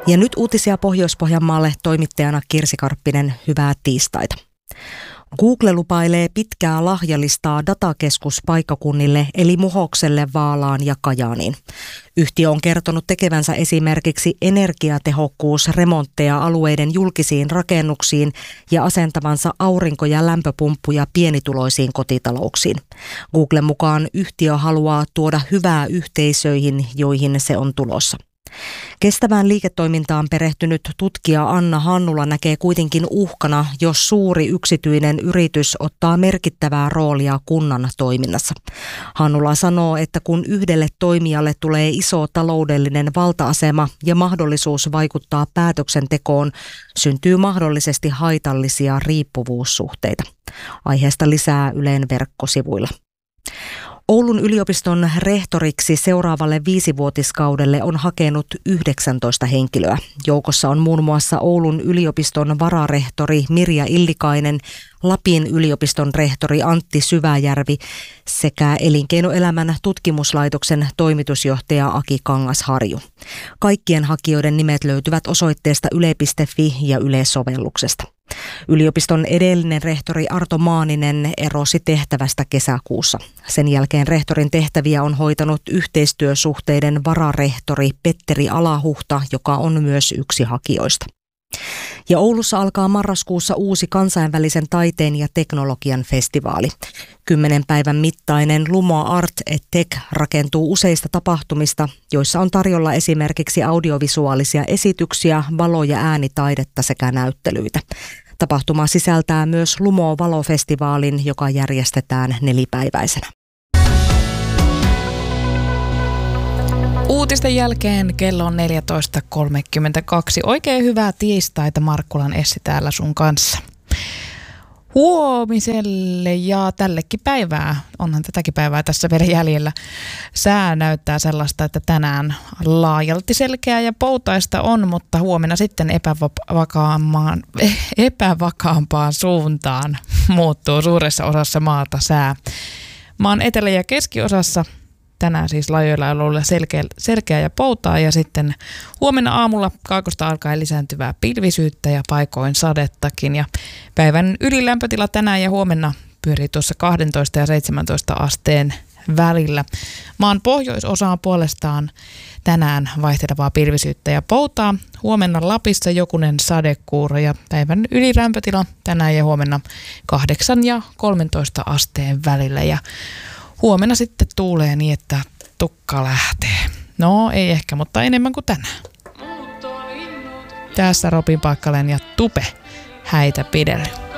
Ja nyt uutisia Pohjois-Pohjanmaalle, toimittajana Kirsi Karppinen. Hyvää tiistaita. Google lupailee pitkää lahjalistaa datakeskuspaikkakunnille eli Muhokselle, Vaalaan ja Kajaaniin. Yhtiö on kertonut tekevänsä esimerkiksi energiatehokkuusremontteja alueiden julkisiin rakennuksiin ja asentavansa aurinko- ja lämpöpumppuja pienituloisiin kotitalouksiin. Googlen mukaan yhtiö haluaa tuoda hyvää yhteisöihin, joihin se on tulossa. Kestävään liiketoimintaan perehtynyt tutkija Anna Hannula näkee kuitenkin uhkana, jos suuri yksityinen yritys ottaa merkittävää roolia kunnan toiminnassa. Hannula sanoo, että kun yhdelle toimijalle tulee iso taloudellinen valta-asema ja mahdollisuus vaikuttaa päätöksentekoon, syntyy mahdollisesti haitallisia riippuvuussuhteita. Aiheesta lisää Ylen verkkosivuilla. Oulun yliopiston rehtoriksi seuraavalle 5-vuotiskaudelle on hakenut 19 henkilöä. Joukossa on muun muassa Oulun yliopiston vararehtori Mirja Illikainen, Lapin yliopiston rehtori Antti Syväjärvi sekä Elinkeinoelämän tutkimuslaitoksen toimitusjohtaja Aki Kangasharju. Kaikkien hakijoiden nimet löytyvät osoitteesta yle.fi ja Yle-sovelluksesta. Yliopiston edellinen rehtori Arto Maaninen erosi tehtävästä kesäkuussa. Sen jälkeen rehtorin tehtäviä on hoitanut yhteistyösuhteiden vararehtori Petteri Alahuhta, joka on myös yksi hakijoista. Ja Oulussa alkaa marraskuussa uusi kansainvälisen taiteen ja teknologian festivaali. 10 päivän mittainen Lumo Art et Tech rakentuu useista tapahtumista, joissa on tarjolla esimerkiksi audiovisuaalisia esityksiä, valo- ja äänitaidetta sekä näyttelyitä. Tapahtuma sisältää myös Lumo-valofestivaalin, joka järjestetään 4-päiväisenä. Uutisten jälkeen kello on 14.32. Oikein hyvää tiistaita, Markkulan Essi täällä sun kanssa. Huomiselle ja tällekin päivää, onhan tätäkin päivää tässä vielä jäljellä. Sää näyttää sellaista, että tänään laajalti selkeää ja poutaista on, mutta huomenna sitten epävakaampaan suuntaan muuttuu suuressa osassa maata sää. Maan etelä- ja keskiosassa tänään siis laajoilla alueilla selkeä ja poutaa ja sitten huomenna aamulla kaakosta alkaen lisääntyvää pilvisyyttä ja paikoin sadettakin. Ja päivän ylilämpötila tänään ja huomenna pyörii tuossa 12 ja 17 asteen välillä. Maan pohjoisosaan puolestaan tänään vaihtelevaa pilvisyyttä ja poutaa. Huomenna Lapissa jokunen sadekuuro ja päivän ylilämpötila tänään ja huomenna 8 ja 13 asteen välillä. Ja huomenna sitten tuulee niin, että tukka lähtee. No ei ehkä, mutta enemmän kuin tänään. Tässä Robin Pakkalen ja Tupe häitä pidellä.